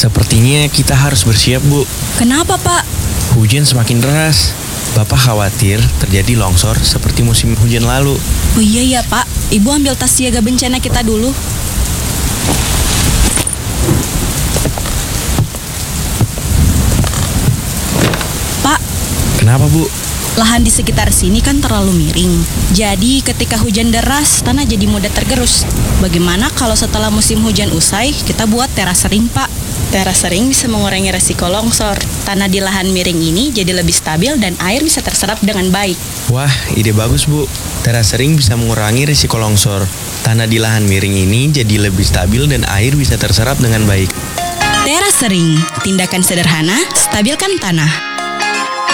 Sepertinya kita harus bersiap, Bu. Kenapa, Pak? Hujan semakin deras. Bapak khawatir terjadi longsor seperti musim hujan lalu. Oh iya ya, Pak. Ibu ambil tas siaga bencana kita dulu. Pak, Kenapa, Bu? lahan di sekitar sini kan terlalu miring. Jadi ketika hujan deras, tanah jadi mudah tergerus. Bagaimana kalau setelah musim hujan usai, kita buat teras sering, Pak? Teras sering bisa mengurangi resiko longsor. Tanah di lahan miring ini jadi lebih stabil dan air bisa terserap dengan baik. Wah, ide bagus, Bu. Teras sering bisa mengurangi risiko longsor. Tanah di lahan miring ini jadi lebih stabil dan air bisa terserap dengan baik. Teras sering, tindakan sederhana, stabilkan tanah.